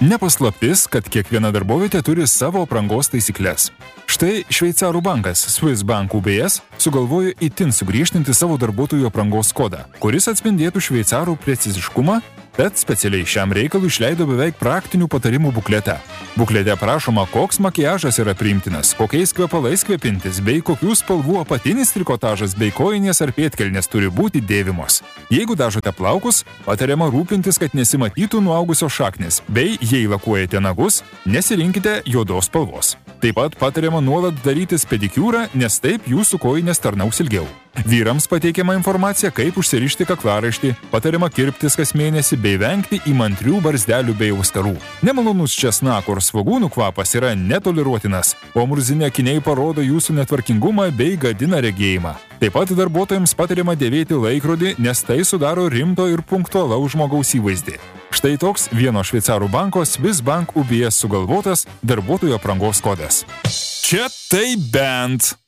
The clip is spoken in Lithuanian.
Nepaslaptis, kad kiekviena darbovietė turi savo aprangos taisyklės. Štai šveicarų bankas Swiss Bank UBS sugalvojo itin sugriežtinti savo darbuotojų aprangos kodą, kuris atspindėtų šveicarų preciziškumą, bet specialiai šiam reikalui išleido beveik praktinių patarimų bukletą. Buklete prašoma, koks makiažas yra priimtinas, kokiais kvepalais kvepintis, bei kokių spalvų apatinis trikotažas bei kojinės ar pėdkelnės turi būti dėvimos. Jeigu dažote plaukus, patariama rūpintis, kad nesimatytų nuaugusios šaknis, bei jei lakuojate nagus, nesirinkite juodos spalvos. Taip pat patariama nuolat darytis pedikiūrą, nes taip jūsų kojinės tarnaus ilgiau. Vyrams pateikiama informacija, kaip užsirišti kaklaraištį, patariama kirptis kas mėnesį bei vengti įmantrių barzdelių bei auskarų. Nemalonus česnako ar svogūnų kvapas yra netoleruotinas, o murzinė akiniai parodo jūsų netvarkingumą bei gadina regėjimą. Taip pat darbuotojams patariama dėvėti laikrodį, nes tai sudaro rimto ir punktualaus žmogaus įvaizdį. Štai toks vieno šveicarų banko Swiss Bank UBS sugalvotas darbuotojų aprangos kodas. Čia tai bent.